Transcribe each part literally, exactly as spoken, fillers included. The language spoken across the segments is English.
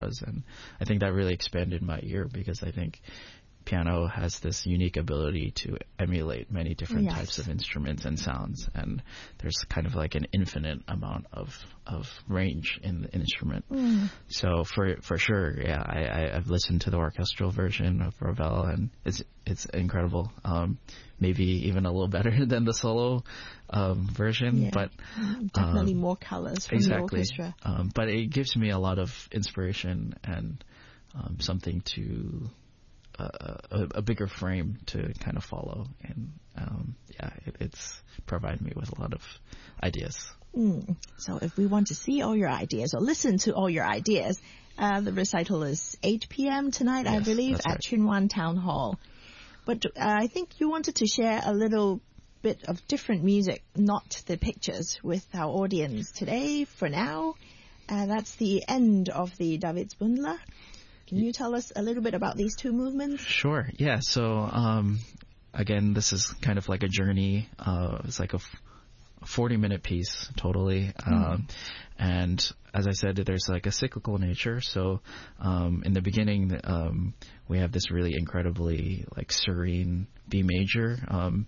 was. And I think that really expanded my ear, because I think piano has this unique ability to emulate many different Yes. types of instruments and sounds, and there's kind of like an infinite amount of of range in the instrument. Mm. So for for sure, yeah, I, I I've listened to the orchestral version of Ravel, and it's it's incredible. Um, maybe even a little better than the solo um, version, Yeah. but Definitely um, more colors from exactly. the orchestra. Um, but it gives me a lot of inspiration and um, something to uh, a, a bigger frame to kind of follow, and um, yeah, it, it's provided me with a lot of ideas. Mm. So if we want to see all your ideas or listen to all your ideas, uh, the recital is eight p.m. tonight, I Yes, believe, that's at right. Chun Wan Town Hall. But uh, I think you wanted to share a little bit of different music, not the pictures, with our audience today for now. Uh, that's the end of the Davidsbundler. Can you tell us a little bit about these two movements? Sure. Yeah. So um, again, this is kind of like a journey. Uh, it's like a f- forty minute piece totally. Um, and as I said, there's like a cyclical nature. So um, in the beginning, um, we have this really incredibly like serene B major, um,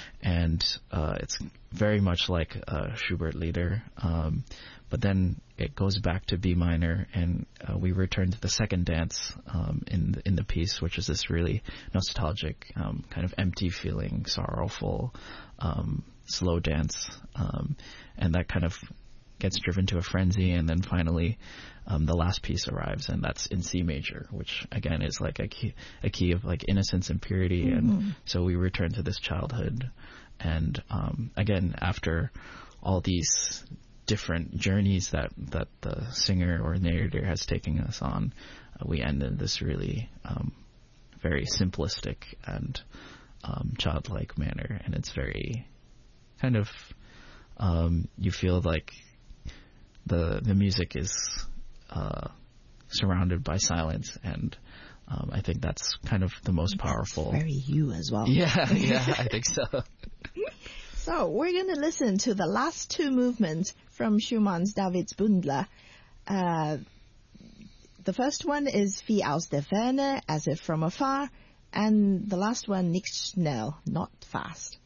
and uh, it's very much like a Schubert Lieder. Um, but then it goes back to B minor, and uh, we return to the second dance um, in the, in the piece, which is this really nostalgic, um, kind of empty feeling, sorrowful, um, slow dance, um, and that kind of gets driven to a frenzy, and then finally um, the last piece arrives, and that's in C major, which again is like a key, a key of like innocence and purity. Mm-hmm. And so we return to this childhood, and um, again, after all these different journeys that that the singer or narrator has taken us on, uh, we end in this really um, very simplistic and um, childlike manner, and it's very kind of um, you feel like the the music is uh, surrounded by silence, and um, I think that's kind of the most powerful. That's very you as well. Yeah, yeah, I think so. So we're going to listen to the last two movements from Schumann's Davidsbundler. Uh, the first one is Wie aus der Ferne, as if from afar, and the last one, nicht schnell, not fast.